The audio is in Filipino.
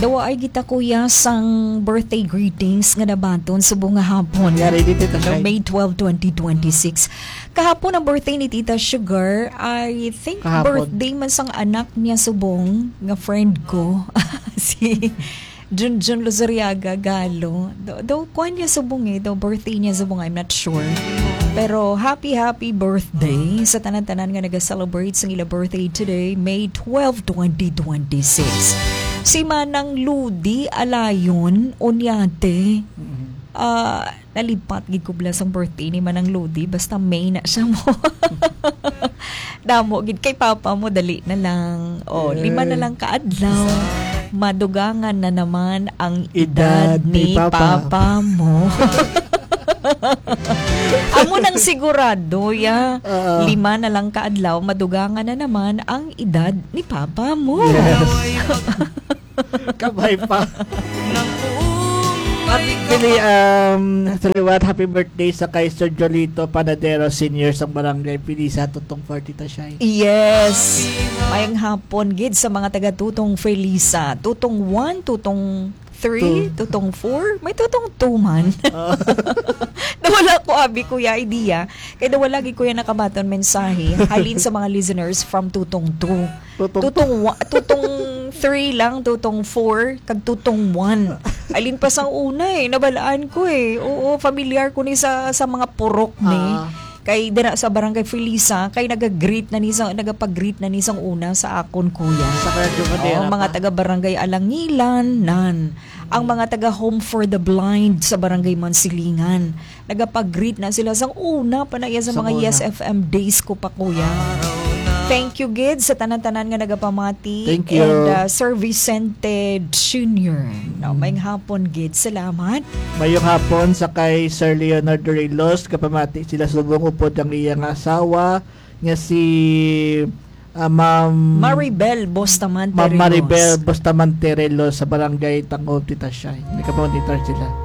Dawa ay kita kuya sang birthday greetings nga nabaton sa bunga hapon. Yari di Tita Shai. May 12, 2026. Kahapon ang birthday ni Tita Sugar. I think Kahapon. birthday man sang anak niya subong nga friend ko. Si Junjun Luzuriaga Galo. Daw kuhan niya subong daw birthday niya subong, I'm not sure. Pero happy birthday sa tanan-tanan nga nag-celebrate sa ila birthday today, May 12, 2026. Si Manang Ludi Alayon Onyate. Nalipat gid ko blas ang birthday ni Manang Ludi, basta May na siya mo. Damo gid kay papa mo, dali na lang. 5 na lang kaadlaw. Madugangan na naman ang edad ni papa mo. Amo nang sigurado 5 na lang kaadlaw, madugangan na naman ang edad ni papa mo. Yes. Kabay pa. At pili, salamat, happy birthday sa kay Sir Jolito Panadero Senior sa Barangay Pilisa, Tutong 40 Tashay. Yes. Mayang hapon gid sa mga taga Tutong Felisa. Tutong 1, Tutong 3, Tutong 4, may Tutong 2 man. Nawala ko abi kuya idea. Kaya nawala gid kuya nakabaton mensahe halin sa mga listeners from Tutong 2. Tutong 3 lang, Tutong 4, kag Tutong 1. Alin pa sang una nabalaan ko Oo, familiar ko ni sa mga purok ni. Kay dira sa Barangay Felisa, kay nagapag-greet na ni sang una sa akon kuya. Sa mga taga Barangay Alangilan nan. Ang mga taga Home for the Blind sa Barangay Mansilingan. Nagapag-greet na sila sang una pa na sa mga Yes FM days ko pa kuya. Thank you gid sa tanan-tanan nga nagapamati. Thank you. And Sir Vicente Jr. Mayong hapon gid. Salamat. Mayong hapon sa kay Sir Leonardo Relos, kapamati sila subong upod ang iyang asawa nga si Ma'am Maribel Bustamante Ma'am Relos. Maribel Bustamante Relos sa Barangay Tangol, Tita Shai. May kapamati sila.